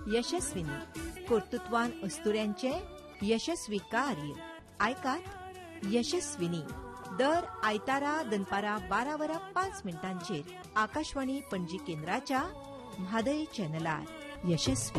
यशस्विनी कर्तृत्वान अस्तुऱ्यांचे यशस्वी कार्य ऐकात यशस्विनी दर आयतारा दनपारा 12:05 आकाशवाणी पणजी केंद्राच्या म्हादय चॅनलार यशस्वी